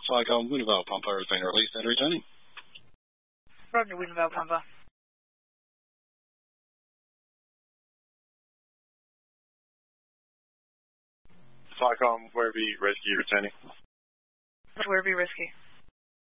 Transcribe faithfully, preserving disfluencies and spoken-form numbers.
Flycom, Wintervale Pumper has been released and returning. Rodney, Wintervale Pumper. Flycom, Werribee Rescue returning. Werribee Rescue.